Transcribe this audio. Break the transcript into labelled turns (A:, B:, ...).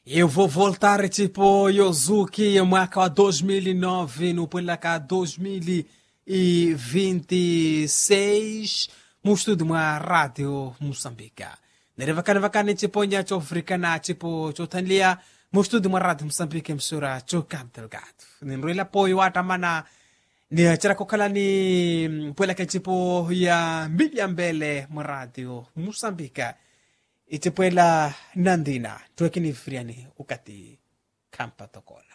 A: Eu vou voltar tipo Yozuki mwaka wa 2009 nupwelaka 2026 mu estúdio mwa rádio Moçambique. Nerevakane tipo nya chofrikana tipo chotanlia mu estúdio mwa rádio Moçambique msura chokam delgado. Ninruela poyo atamana ni achara kokala ni pwelaka tipo ya milia mbele mwa rádio Moçambique. Itipuela nandina tuekini friani ukati kampa tokola.